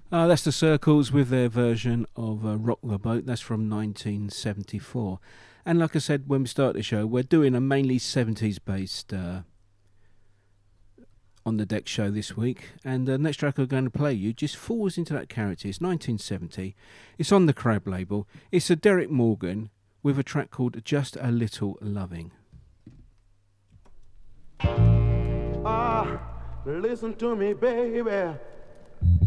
That's the Circles with their version of Rock the Boat. That's from 1974. And like I said when we started the show, we're doing a mainly 70s based on the deck show this week. And the next track I'm going to play you just falls into that character. It's 1970. It's on the Crab label. It's a Derek Morgan with a track called Just a Little Loving. Listen to me, baby.